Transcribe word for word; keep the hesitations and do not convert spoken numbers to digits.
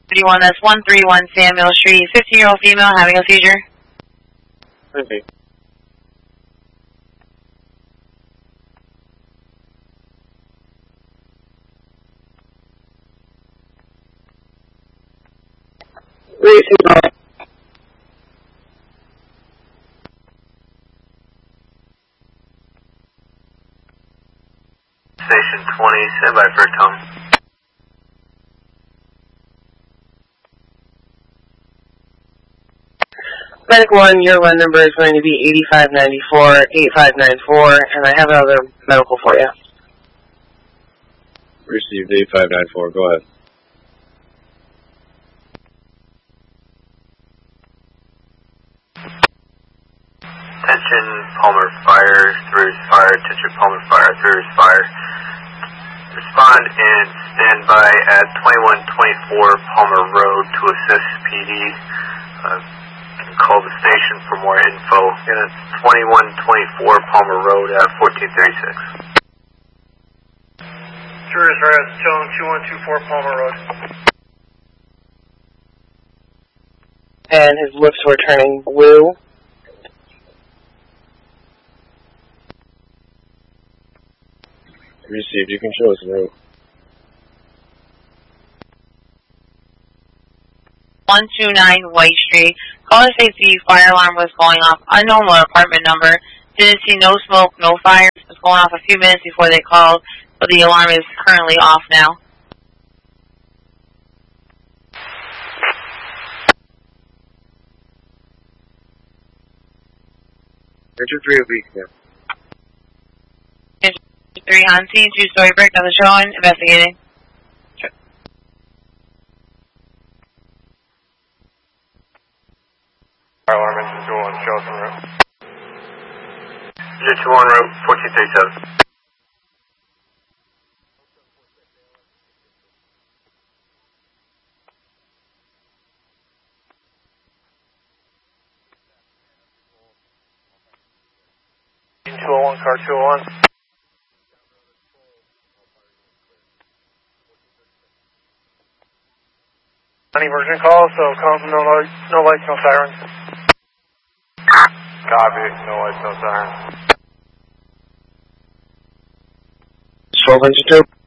thirty-one, that's one thirty-one Samuel Street, fifteen-year-old female having a seizure. Okay. Station twenty, stand by for a tone. Medic one, your run number is going to be eighty-five ninety-four, eighty-five ninety-four, and I have another medical for you. Received eighty-five ninety-four, go ahead. Attention, Palmer Fire, through fire, attention, Palmer Fire, through fire. Respond and stand by at twenty-one twenty-four Palmer Road to assist P D. Uh, can call the station for more info. Again, it's twenty-one twenty-four Palmer Road at fourteen thirty-six. Tourist Red, Tone two one two four Palmer Road. And his lips were turning blue. Received, you can show us the route. one two nine White Street. Caller states the fire alarm was going off. Unknown apartment number. Didn't see no smoke, no fire. It was going off a few minutes before they called, but the alarm is currently off now. Richard three weeks now. three on scene, two-story brick on the showing, investigating. Check. Fire alarm engine two one, show us en route. Engine two on route, fourteen thirty-seven. two oh one, car two oh one. Any emergent call, so calls no lights, no lights, no sirens. Copy, no lights, no sirens. twelve two.